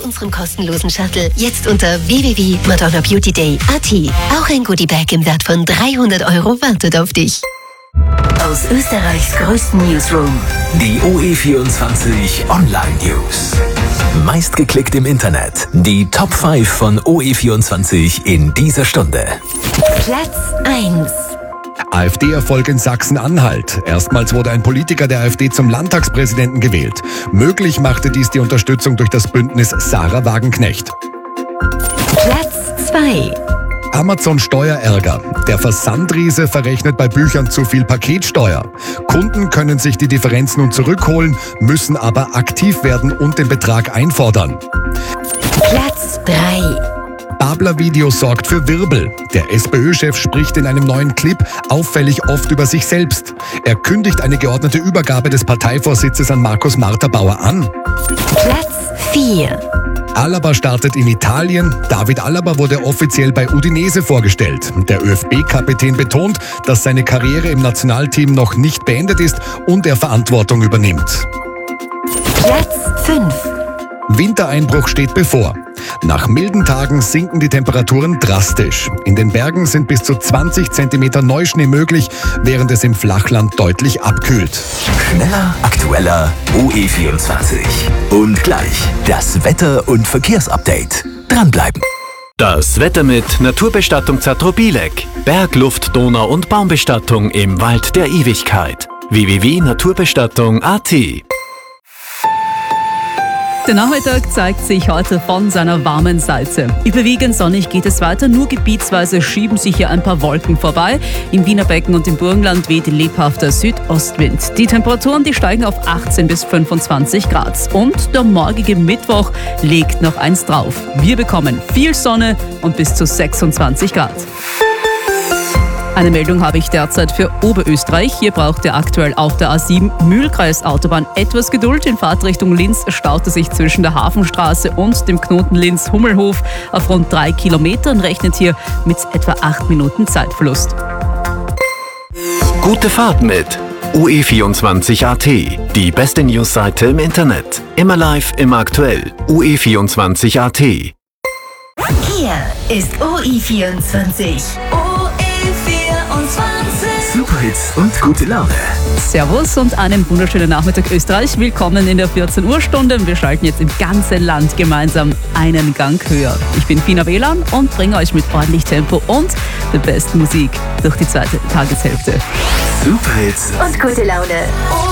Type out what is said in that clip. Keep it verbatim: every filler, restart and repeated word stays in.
unserem kostenlosen Shuttle jetzt unter w w w punkt madonna beauty day punkt a t. Auch ein Goodiebag im Wert von dreihundert Euro wartet auf dich. Aus Österreichs größten Newsroom. Die O E vierundzwanzig Online News. Meistgeklickt im Internet. Die Top fünf von O E vierundzwanzig in dieser Stunde. Platz eins. AfD-Erfolg in Sachsen-Anhalt. Erstmals wurde ein Politiker der AfD zum Landtagspräsidenten gewählt. Möglich machte dies die Unterstützung durch das Bündnis Sarah Wagenknecht. Platz zwei. Amazon-Steuerärger. Der Versandriese verrechnet bei Büchern zu viel Paketsteuer. Kunden können sich die Differenz nun zurückholen, müssen aber aktiv werden und den Betrag einfordern. Platz drei. Babler-Video sorgt für Wirbel. Der SPÖ-Chef spricht in einem neuen Clip auffällig oft über sich selbst. Er kündigt eine geordnete Übergabe des Parteivorsitzes an Markus Marterbauer an. Platz vier. Alaba startet in Italien. David Alaba wurde offiziell bei Udinese vorgestellt. Der ÖFB-Kapitän betont, dass seine Karriere im Nationalteam noch nicht beendet ist und er Verantwortung übernimmt. Platz fünf. Wintereinbruch steht bevor. Nach milden Tagen sinken die Temperaturen drastisch. In den Bergen sind bis zu zwanzig Zentimeter Neuschnee möglich, während es im Flachland deutlich abkühlt. Schneller, aktueller, O E vierundzwanzig. Und gleich das Wetter- und Verkehrsupdate. Dranbleiben. Das Wetter mit Naturbestattung Zatrobilek. Berg, Luft, Donau- und Baumbestattung im Wald der Ewigkeit. w w w punkt naturbestattung punkt a t. Der Nachmittag zeigt sich heute von seiner warmen Seite. Überwiegend sonnig geht es weiter, nur gebietsweise schieben sich hier ein paar Wolken vorbei. Im Wiener Becken und im Burgenland weht lebhafter Südostwind. Die Temperaturen, die steigen auf achtzehn bis fünfundzwanzig Grad. Und der morgige Mittwoch legt noch eins drauf. Wir bekommen viel Sonne und bis zu sechsundzwanzig Grad. Eine Meldung habe ich derzeit für Oberösterreich. Hier braucht ihr aktuell auf der A sieben Mühlkreisautobahn etwas Geduld. In Fahrtrichtung Linz staute sich zwischen der Hafenstraße und dem Knoten Linz-Hummelhof auf rund drei Kilometern. Rechnet hier mit etwa acht Minuten Zeitverlust. Gute Fahrt mit O E vierundzwanzig punkt a t. Die beste Newsseite im Internet. Immer live, immer aktuell. O E vierundzwanzig punkt a t. Hier ist O E vierundzwanzig. O E vierundzwanzig. Superhits und gute Laune. Servus und einen wunderschönen Nachmittag Österreich. Willkommen in der vierzehn Uhr Stunde. Wir schalten jetzt im ganzen Land gemeinsam einen Gang höher. Ich bin Fina Wieland und bringe euch mit ordentlich Tempo und der besten Musik durch die zweite Tageshälfte. Superhits Und gute Laune.